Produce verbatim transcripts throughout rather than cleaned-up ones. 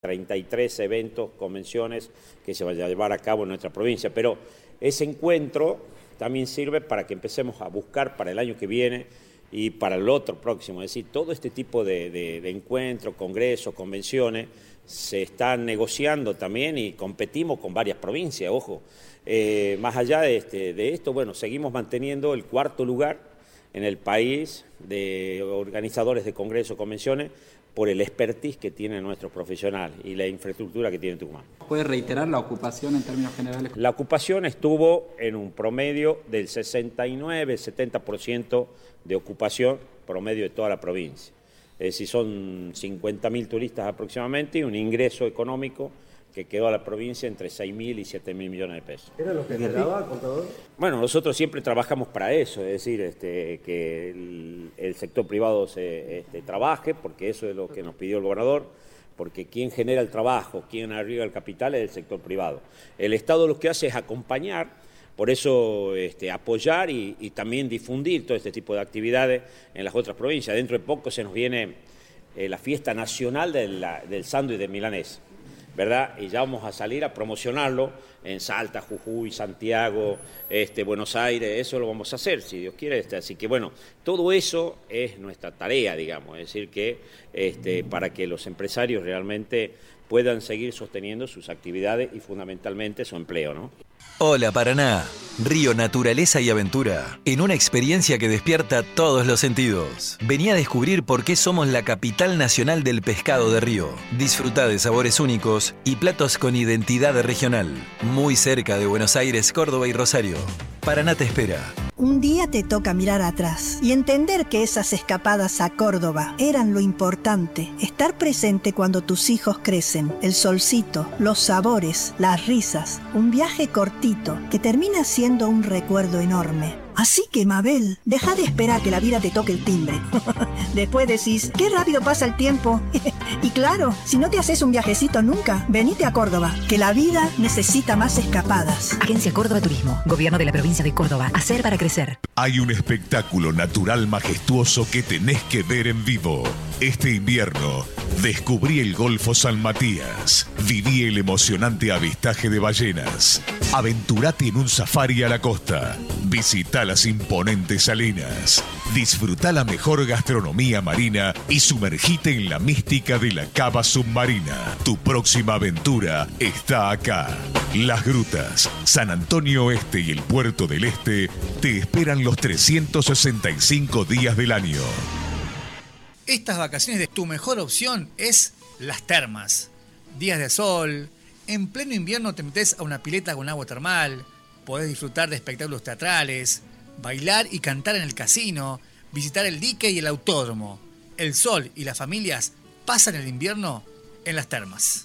treinta y tres eventos, convenciones que se vayan a llevar a cabo en nuestra provincia, pero ese encuentro también sirve para que empecemos a buscar para el año que viene y para el otro próximo, es decir, todo este tipo de, de, de encuentros, congresos, convenciones, se están negociando también y competimos con varias provincias, ojo. Eh, más allá de, este, de esto, bueno, seguimos manteniendo el cuarto lugar en el país de organizadores de congresos, convenciones, por el expertise que tienen nuestros profesionales y la infraestructura que tiene Tucumán. ¿Puede reiterar la ocupación en términos generales? La ocupación estuvo en un promedio del sesenta y nueve, setenta por ciento de ocupación promedio de toda la provincia. Es decir, son cincuenta mil turistas aproximadamente y un ingreso económico que quedó a la provincia entre seis mil y siete mil millones de pesos. ¿Era lo que esperaba, contador? Bueno, nosotros siempre trabajamos para eso, es decir, este, que el, el sector privado se este, trabaje, porque eso es lo que nos pidió el gobernador, porque quien genera el trabajo, quien arriba el capital es el sector privado. El Estado lo que hace es acompañar, por eso este, apoyar y, y también difundir todo este tipo de actividades en las otras provincias. Dentro de poco se nos viene eh, la fiesta nacional de la, del sándwich de milanesa, ¿verdad? Y ya vamos a salir a promocionarlo en Salta, Jujuy, Santiago, este, Buenos Aires, eso lo vamos a hacer, si Dios quiere. Este, así que bueno, todo eso es nuestra tarea, digamos, es decir, que este, para que los empresarios realmente puedan seguir sosteniendo sus actividades y fundamentalmente su empleo, ¿no? Hola Paraná, río, naturaleza y aventura, en una experiencia que despierta todos los sentidos. Vení a descubrir por qué somos la capital nacional del pescado de río. Disfrutá de sabores únicos y platos con identidad regional, muy cerca de Buenos Aires, Córdoba y Rosario. Paraná te espera. Un día te toca mirar atrás y entender que esas escapadas a Córdoba eran lo importante. Estar presente cuando tus hijos crecen, el solcito, los sabores, las risas, un viaje cortito que termina siendo un recuerdo enorme. Así que, Mabel, deja de esperar que la vida te toque el timbre. Después decís, qué rápido pasa el tiempo. Y claro, si no te haces un viajecito nunca, venite a Córdoba, que la vida necesita más escapadas. Agencia Córdoba Turismo, Gobierno de la Provincia de Córdoba. Hacer para crecer. Hay un espectáculo natural majestuoso que tenés que ver en vivo. Este invierno, descubrí el Golfo San Matías. Viví el emocionante avistaje de ballenas. Aventurate en un safari a la costa. Visita las imponentes salinas. Disfruta la mejor gastronomía marina y sumergite en la mística de la cava submarina. Tu próxima aventura está acá. Las Grutas, San Antonio Este y el Puerto del Este te esperan los trescientos sesenta y cinco días del año. Estas vacaciones de tu mejor opción es las termas. Días de sol, en pleno invierno te metes a una pileta con agua termal, podés disfrutar de espectáculos teatrales, bailar y cantar en el casino, visitar el dique y el autódromo. El sol y las familias pasan el invierno en las termas.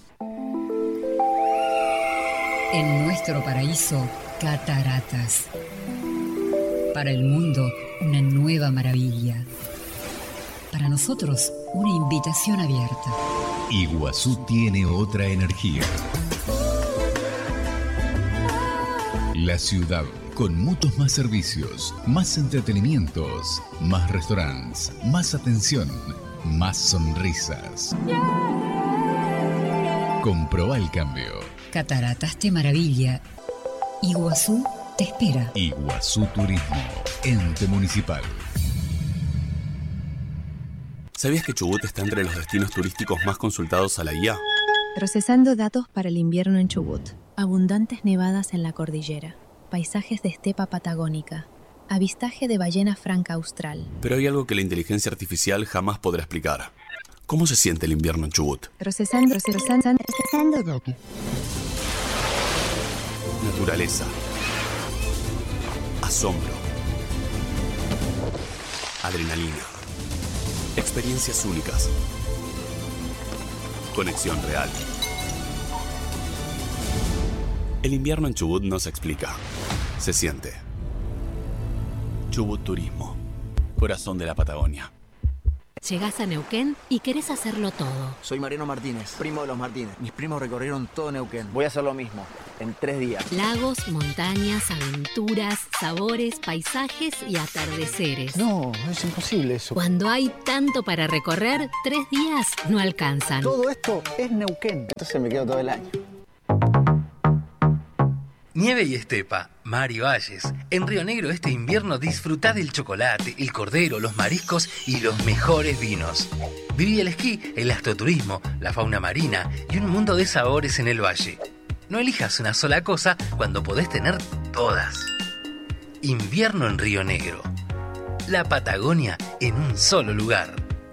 En nuestro paraíso, cataratas. Para el mundo, una nueva maravilla. Para nosotros, una invitación abierta. Iguazú tiene otra energía. La ciudad, con muchos más servicios, más entretenimientos, más restaurantes, más atención, más sonrisas. Comprobá el cambio. Cataratas te maravilla. Iguazú te espera. Iguazú Turismo, ente municipal. ¿Sabías que Chubut está entre los destinos turísticos más consultados a la I A? Procesando datos para el invierno en Chubut. Abundantes nevadas en la cordillera. Paisajes de estepa patagónica. Avistaje de ballena franca austral. Pero hay algo que la inteligencia artificial jamás podrá explicar. ¿Cómo se siente el invierno en Chubut? Procesando, procesando, procesando datos. Naturaleza. Asombro. Adrenalina. Experiencias únicas. Conexión real. El invierno en Chubut no se explica. Se siente. Chubut Turismo. Corazón de la Patagonia. Llegás a Neuquén y querés hacerlo todo. Soy Mariano Martínez, primo de los Martínez. Mis primos recorrieron todo Neuquén. Voy a hacer lo mismo. en tres días. Lagos, montañas, aventuras, sabores, paisajes y atardeceres. No, es imposible eso. Cuando hay tanto para recorrer, tres días no alcanzan. Todo esto es Neuquén. Entonces me quedo todo el año. Nieve y estepa, mar y valles. En Río Negro este invierno disfrutá del chocolate, el cordero, los mariscos y los mejores vinos. Viví el esquí, el astroturismo, la fauna marina y un mundo de sabores en el valle. No elijas una sola cosa cuando podés tener todas. Invierno en Río Negro. La Patagonia en un solo lugar.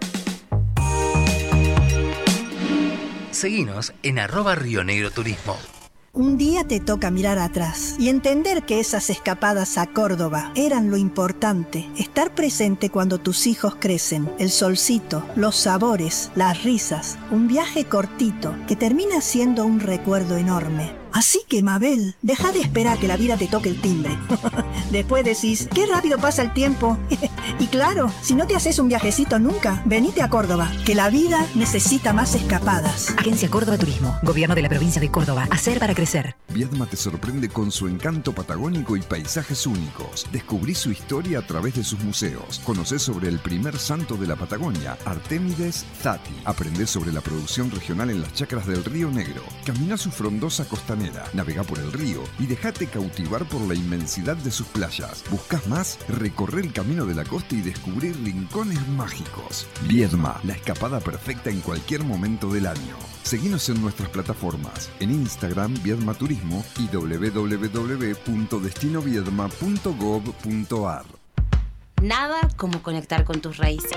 Seguinos en arroba Río Negro Turismo. Un día te toca mirar atrás y entender que esas escapadas a Córdoba eran lo importante. Estar presente cuando tus hijos crecen, el solcito, los sabores, las risas. Un viaje cortito que termina siendo un recuerdo enorme. Así que, Mabel, deja de esperar que la vida te toque el timbre. Después decís, qué rápido pasa el tiempo. Y claro, si no te haces un viajecito nunca, venite a Córdoba, que la vida necesita más escapadas. Agencia Córdoba Turismo, Gobierno de la Provincia de Córdoba. Hacer para crecer. Viedma te sorprende con su encanto patagónico y paisajes únicos. Descubrí su historia a través de sus museos. Conocés sobre el primer santo de la Patagonia, Artémides Zati. Aprendés sobre la producción regional en las chacras del Río Negro. Caminá su frondosa costanera. Navegá por el río y dejate cautivar por la inmensidad de sus playas. ¿Buscas más? Recorre el camino de la costa y descubrir rincones mágicos. Viedma, la escapada perfecta en cualquier momento del año. Seguinos en nuestras plataformas, en Instagram Viedma Turismo y doble u doble u doble u punto destino viedma punto gob punto ar. Nada como conectar con tus raíces.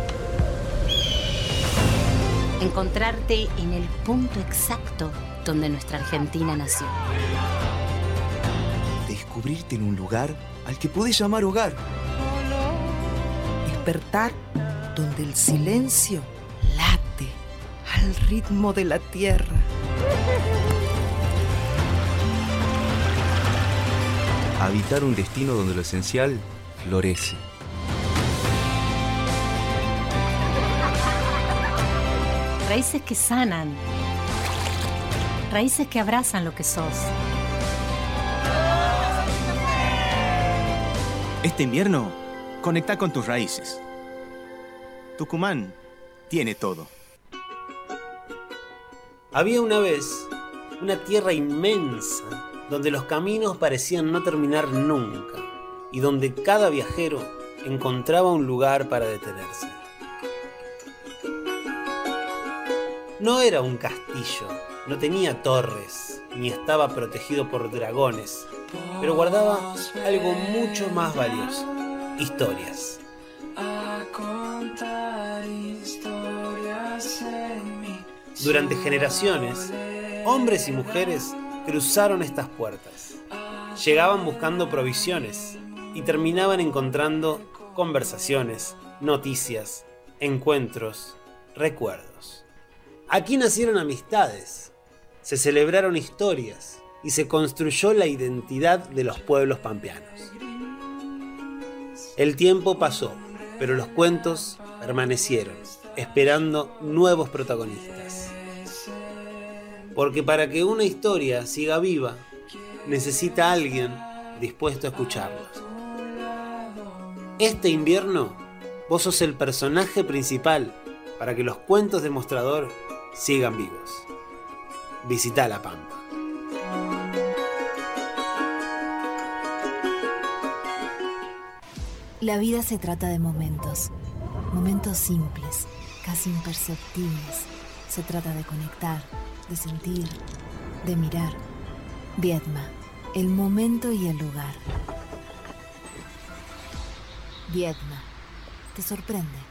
Encontrarte en el punto exacto donde nuestra Argentina nació. Descubrirte en un lugar al que podés llamar hogar. Despertar donde el silencio late al ritmo de la tierra. Habitar un destino donde lo esencial florece. Raíces que sanan. Raíces que abrazan lo que sos. Este invierno, conecta con tus raíces. Tucumán tiene todo. Había una vez una tierra inmensa donde los caminos parecían no terminar nunca y donde cada viajero encontraba un lugar para detenerse. No era un castillo, no tenía torres, ni estaba protegido por dragones, pero guardaba algo mucho más valioso: historias. Durante generaciones, hombres y mujeres cruzaron estas puertas. Llegaban buscando provisiones y terminaban encontrando conversaciones, noticias, encuentros, recuerdos. Aquí nacieron amistades, se celebraron historias y se construyó la identidad de los pueblos pampeanos. El tiempo pasó, pero los cuentos permanecieron, esperando nuevos protagonistas. Porque para que una historia siga viva, necesita alguien dispuesto a escucharla. Este invierno, vos sos el personaje principal para que los cuentos de Mostrador sigan vivos. Visita La Pampa. La vida se trata de momentos, momentos simples, casi imperceptibles. Se trata de conectar, de sentir, de mirar. Viedma, el momento y el lugar. Viedma, te sorprende.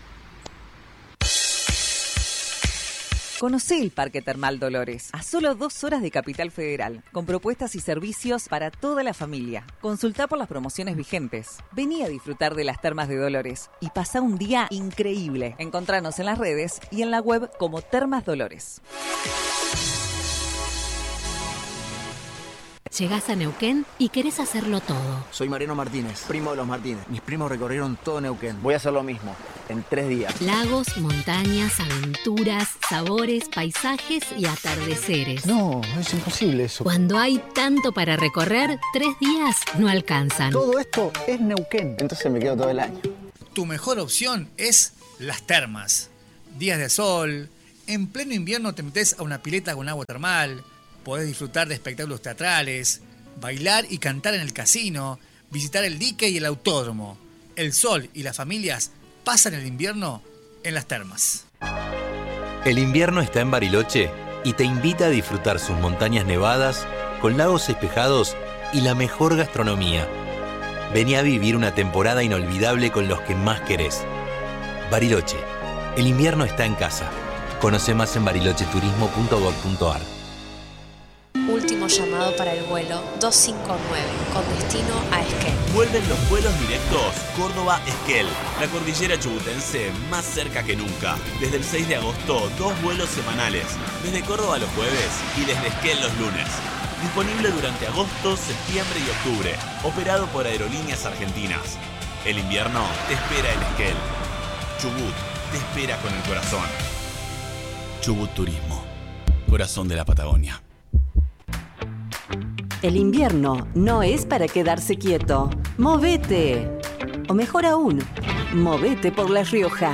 Conocé el Parque Termal Dolores, a solo dos horas de Capital Federal, con propuestas y servicios para toda la familia. Consultá por las promociones vigentes. Vení a disfrutar de las termas de Dolores y pasá un día increíble. Encontranos en las redes y en la web como Termas Dolores. Llegás a Neuquén y querés hacerlo todo. Soy Mariano Martínez, primo de los Martínez. Mis primos recorrieron todo Neuquén. Voy a hacer lo mismo, en tres días. Lagos, montañas, aventuras, sabores, paisajes y atardeceres. No, es imposible eso. Cuando hay tanto para recorrer, tres días no alcanzan. Todo esto es Neuquén. Entonces me quedo todo el año. Tu mejor opción es las termas. Días de sol. En pleno invierno te metes a una pileta con agua termal. Podés disfrutar de espectáculos teatrales, bailar y cantar en el casino, visitar el dique y el autódromo. El sol y las familias pasan el invierno en las termas. El invierno está en Bariloche y te invita a disfrutar sus montañas nevadas, con lagos espejados y la mejor gastronomía. Vení a vivir una temporada inolvidable con los que más querés. Bariloche, el invierno está en casa. Conoce más en bariloche turismo punto gov punto ar. Último llamado para el vuelo dos cinco nueve, con destino a Esquel. Vuelven los vuelos directos Córdoba-Esquel, la cordillera chubutense más cerca que nunca. Desde el seis de agosto, dos vuelos semanales, desde Córdoba los jueves y desde Esquel los lunes. Disponible durante agosto, septiembre y octubre, operado por Aerolíneas Argentinas. El invierno te espera en Esquel. Chubut te espera con el corazón. Chubut Turismo, corazón de la Patagonia. El invierno no es para quedarse quieto. ¡Movete! O mejor aún, movete por La Rioja.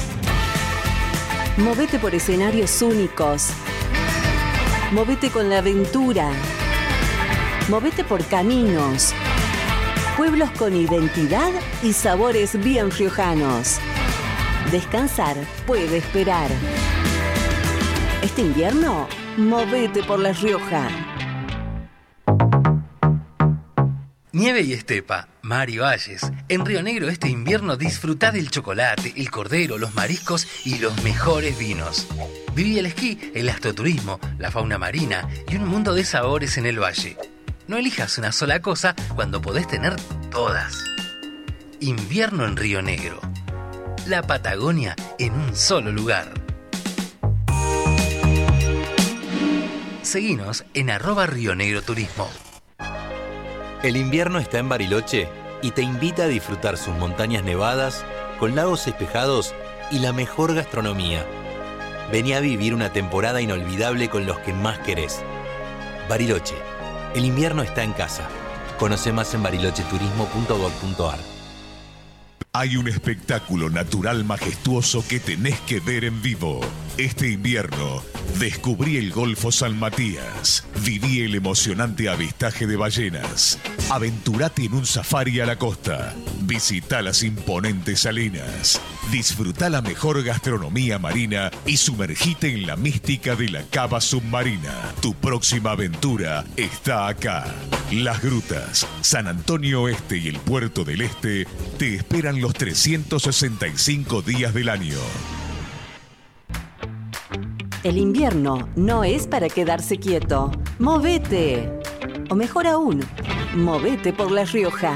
Movete por escenarios únicos. Movete con la aventura. Movete por caminos. Pueblos con identidad y sabores bien riojanos. Descansar puede esperar. Este invierno, movete por La Rioja. Nieve y estepa, mar y valles. En Río Negro este invierno disfrutá del chocolate, el cordero, los mariscos y los mejores vinos. Viví el esquí, el astroturismo, la fauna marina y un mundo de sabores en el valle. No elijas una sola cosa cuando podés tener todas. Invierno en Río Negro. La Patagonia en un solo lugar. Seguinos en arroba Río Negro Turismo. El invierno está en Bariloche y te invita a disfrutar sus montañas nevadas, con lagos espejados y la mejor gastronomía. Vení a vivir una temporada inolvidable con los que más querés. Bariloche, el invierno está en casa. Conoce más en bariloche turismo punto gov punto ar. Hay un espectáculo natural majestuoso que tenés que ver en vivo. Este invierno, descubrí el Golfo San Matías. Viví el emocionante avistaje de ballenas. Aventurate en un safari a la costa. Visita las imponentes salinas. Disfruta la mejor gastronomía marina y sumergite en la mística de la cava submarina. Tu próxima aventura está acá. Las Grutas, San Antonio Este y el Puerto del Este te esperan los trescientos sesenta y cinco días del año. El invierno no es para quedarse quieto. ¡Movete! O mejor aún, movete por La Rioja.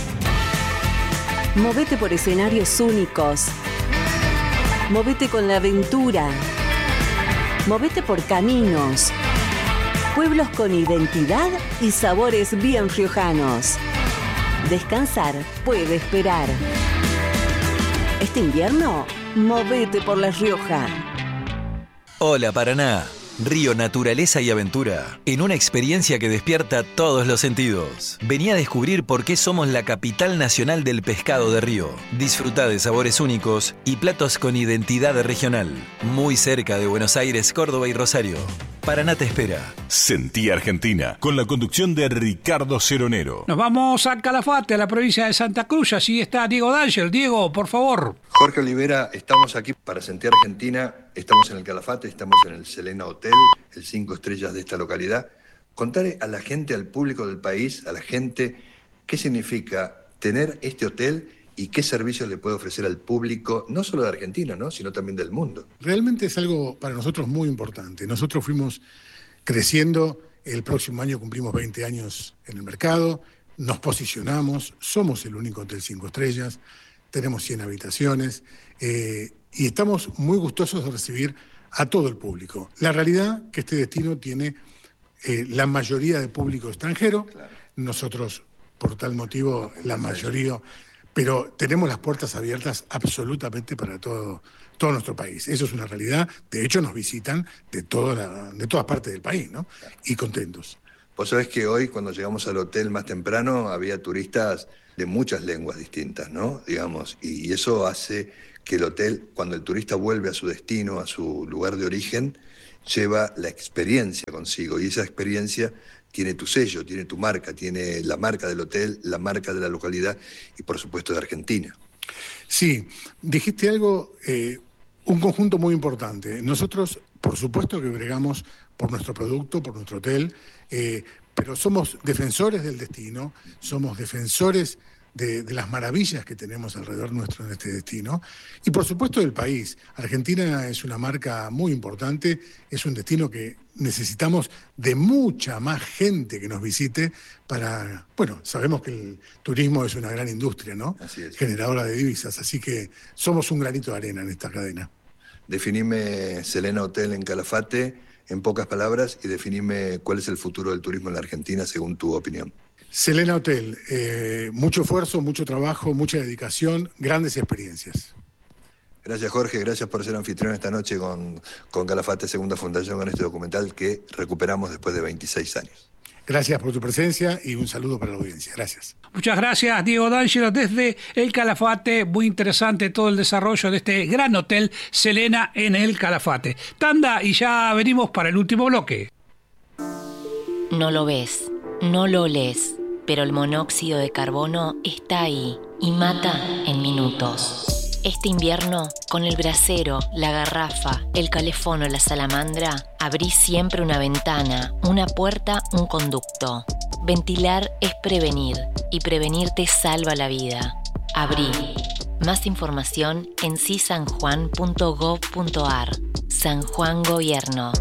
Movete por escenarios únicos. Movete con la aventura. Movete por caminos. Pueblos con identidad y sabores bien riojanos. Descansar puede esperar. Este invierno, movete por La Rioja. Hola Paraná, Río Naturaleza y Aventura, en una experiencia que despierta todos los sentidos. Vení a descubrir por qué somos la capital nacional del pescado de río. Disfruta de sabores únicos y platos con identidad regional, muy cerca de Buenos Aires, Córdoba y Rosario. Paraná te espera. Sentí Argentina, con la conducción de Ricardo Ceronero. Nos vamos a Calafate, a la provincia de Santa Cruz. Así está Diego D'Angel. Diego, por favor. Jorge Olivera, estamos aquí para Sentir Argentina. Estamos en el Calafate, estamos en el Selena Hotel, el cinco estrellas de esta localidad. Contarle a la gente, al público del país, a la gente, qué significa tener este hotel y qué servicios le puede ofrecer al público, no solo de Argentina, ¿no?, sino también del mundo. Realmente es algo para nosotros muy importante. Nosotros fuimos creciendo, el próximo año cumplimos veinte años en el mercado, nos posicionamos, somos el único hotel cinco estrellas, tenemos cien habitaciones eh, y estamos muy gustosos de recibir a todo el público. La realidad es que este destino tiene eh, la mayoría de público extranjero. Claro. Nosotros, por tal motivo, la mayoría, pero tenemos las puertas abiertas absolutamente para todo, todo nuestro país. Eso es una realidad. De hecho, nos visitan de, toda la, de todas partes del país, ¿no? Claro. Y contentos. Vos sabés que hoy, cuando llegamos al hotel más temprano, había turistas de muchas lenguas distintas, ¿no? Digamos, y eso hace que el hotel, cuando el turista vuelve a su destino, a su lugar de origen, lleva la experiencia consigo, y esa experiencia tiene tu sello, tiene tu marca, tiene la marca del hotel, la marca de la localidad y por supuesto de Argentina. Sí, dijiste algo, eh, un conjunto muy importante. Nosotros, por supuesto que bregamos por nuestro producto, por nuestro hotel, eh, pero somos defensores del destino, somos defensores De, de las maravillas que tenemos alrededor nuestro en este destino y por supuesto del país. Argentina es una marca muy importante, es un destino que necesitamos de mucha más gente que nos visite para, bueno, sabemos que el turismo es una gran industria, ¿no? Así es. Generadora de divisas, así que somos un granito de arena en esta cadena. Definime Selena Hotel en Calafate en pocas palabras y definime cuál es el futuro del turismo en la Argentina según tu opinión. Selena Hotel, eh, mucho esfuerzo, mucho trabajo, mucha dedicación, grandes experiencias. Gracias Jorge, gracias por ser anfitrión esta noche con, con Calafate Segunda Fundación, con este documental que recuperamos después de veintiséis años. Gracias por tu presencia y un saludo para la audiencia. Gracias. Muchas gracias, Diego D'Angelo, desde el Calafate. Muy interesante todo el desarrollo de este gran hotel Selena en el Calafate. Tanda y ya venimos para el último bloque. No lo ves, no lo olés, pero el monóxido de carbono está ahí y mata en minutos. Este invierno, con el brasero, la garrafa, el calefón o la salamandra, abrí siempre una ventana, una puerta, un conducto. Ventilar es prevenir, y prevenir te salva la vida. Abrí. Más información en si san juan punto gob punto ar. San Juan Gobierno.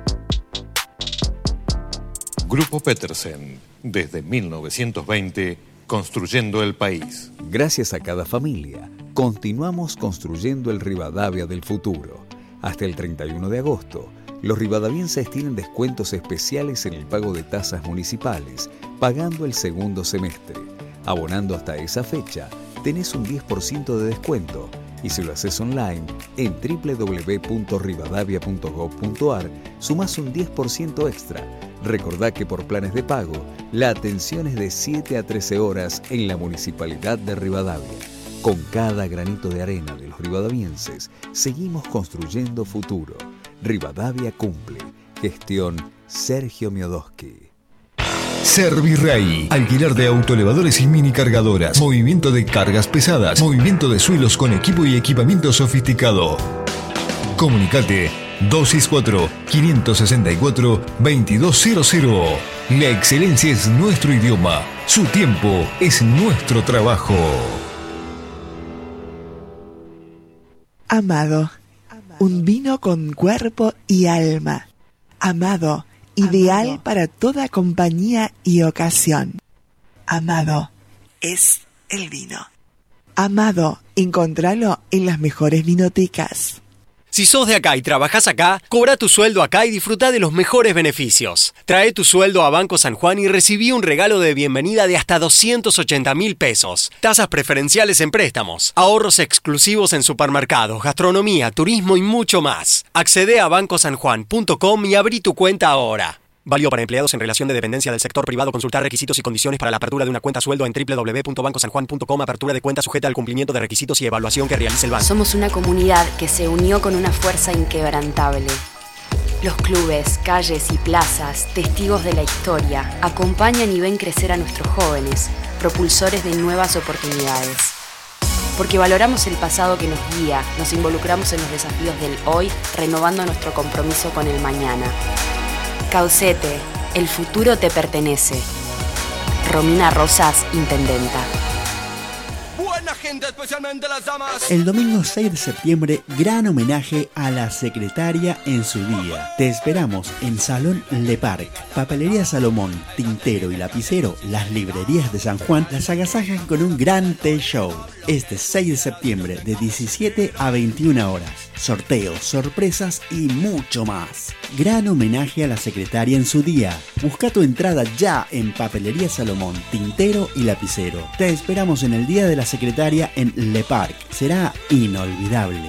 Grupo Petersen, desde mil novecientos veinte, construyendo el país. Gracias a cada familia, continuamos construyendo el Rivadavia del futuro. Hasta el treinta y uno de agosto, los rivadavienses tienen descuentos especiales en el pago de tasas municipales, pagando el segundo semestre. Abonando hasta esa fecha, tenés un diez por ciento de descuento. Y si lo haces online, en doble u doble u doble u punto rivadavia punto gob punto ar, sumás un diez por ciento extra. Recordá que por planes de pago, la atención es de siete a trece horas en la Municipalidad de Rivadavia. Con cada granito de arena de los rivadavienses, seguimos construyendo futuro. Rivadavia cumple. Gestión Sergio Miodoski. Servirrey, alquiler de autoelevadores y mini cargadoras, movimiento de cargas pesadas, movimiento de suelos con equipo y equipamiento sofisticado. Comunicate dos seis cuatro, cinco seis cuatro, dos dos cero cero. La excelencia es nuestro idioma, su tiempo es nuestro trabajo. Amado, un vino con cuerpo y alma. Amado, ideal Amado. Para toda compañía y ocasión. Amado, es el vino. Amado, encontralo en las mejores vinotecas. Si sos de acá y trabajás acá, cobra tu sueldo acá y disfruta de los mejores beneficios. Trae tu sueldo a Banco San Juan y recibí un regalo de bienvenida de hasta doscientos ochenta mil pesos. Tasas preferenciales en préstamos, ahorros exclusivos en supermercados, gastronomía, turismo y mucho más. Accede a banco san juan punto com y abrí tu cuenta ahora. Válido para empleados en relación de dependencia del sector privado. Consultar requisitos y condiciones para la apertura de una cuenta sueldo en doble u doble u doble u punto banco san juan punto com. Apertura de cuenta sujeta al cumplimiento de requisitos y evaluación que realice el banco. Somos una comunidad que se unió con una fuerza inquebrantable. Los clubes, calles y plazas, testigos de la historia, acompañan y ven crecer a nuestros jóvenes, propulsores de nuevas oportunidades. Porque valoramos el pasado que nos guía, nos involucramos en los desafíos del hoy, renovando nuestro compromiso con el mañana. Caucete, el futuro te pertenece. Romina Rosas, Intendenta. Buena gente, especialmente las damas. El domingo seis de septiembre, gran homenaje a la secretaria en su día. Te esperamos en Salón Le Parc. Papelería Salomón, tintero y lapicero, las librerías de San Juan las agasajan con un gran té show. Este seis de septiembre, de diecisiete a veintiuna horas. Sorteos, sorpresas y mucho más. Gran homenaje a la secretaria en su día. Busca tu entrada ya en Papelería Salomón, tintero y lapicero. Te esperamos en el Día de la Secretaria en Le Parc. Será inolvidable.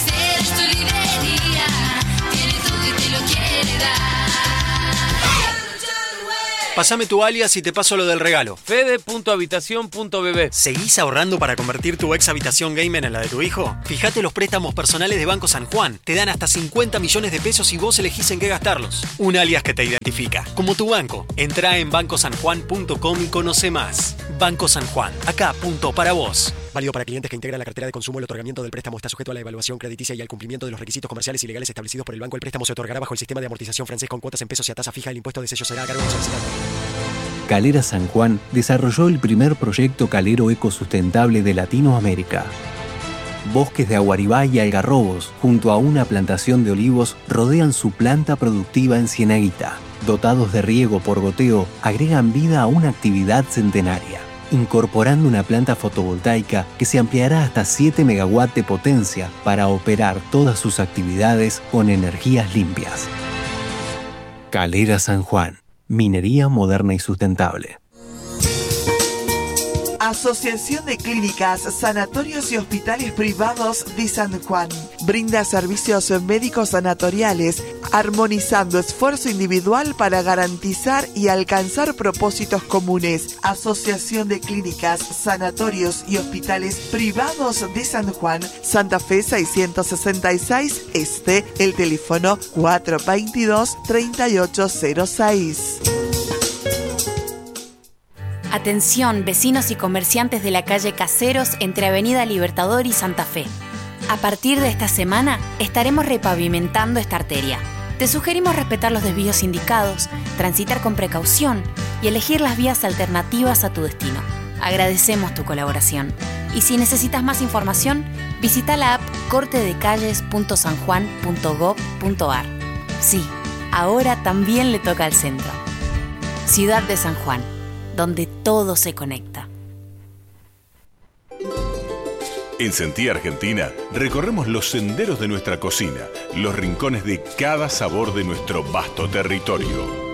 Pásame tu alias y te paso lo del regalo. Fede punto habitación punto b b. ¿Seguís ahorrando para convertir tu ex habitación gamer en la de tu hijo? Fíjate los préstamos personales de Banco San Juan. Te dan hasta cincuenta millones de pesos y vos elegís en qué gastarlos. Un alias que te identifica, como tu banco. Entrá en banco san juan punto com y conoce más. Banco San Juan, acá punto para vos. Válido para clientes que integran la cartera de consumo. El otorgamiento del préstamo está sujeto a la evaluación crediticia y al cumplimiento de los requisitos comerciales y legales establecidos por el banco. El préstamo se otorgará bajo el sistema de amortización francés con cuotas en pesos y a tasa fija. El impuesto de sello será a cargo del solicitante. Calera San Juan desarrolló el primer proyecto calero ecosustentable de Latinoamérica. Bosques de aguaribá y algarrobos, junto a una plantación de olivos, rodean su planta productiva en Cienaguita. Dotados de riego por goteo, agregan vida a una actividad centenaria, incorporando una planta fotovoltaica que se ampliará hasta siete megawatts de potencia para operar todas sus actividades con energías limpias. Calera San Juan. Minería moderna y sustentable. Asociación de Clínicas, Sanatorios y Hospitales Privados de San Juan. Brinda servicios médicos sanatoriales, armonizando esfuerzo individual para garantizar y alcanzar propósitos comunes. Asociación de Clínicas, Sanatorios y Hospitales Privados de San Juan, Santa Fe seiscientos sesenta y seis Este, el teléfono cuatro veintidós, treinta y ocho cero seis. Atención, vecinos y comerciantes de la calle Caseros entre Avenida Libertador y Santa Fe. A partir de esta semana estaremos repavimentando esta arteria. Te sugerimos respetar los desvíos indicados, transitar con precaución y elegir las vías alternativas a tu destino. Agradecemos tu colaboración. Y si necesitas más información, visita la app corte de calles punto san juan punto gob punto ar. Sí, ahora también le toca al centro. Ciudad de San Juan, donde todo se conecta. En Sentí Argentina recorremos los senderos de nuestra cocina, los rincones de cada sabor de nuestro vasto territorio.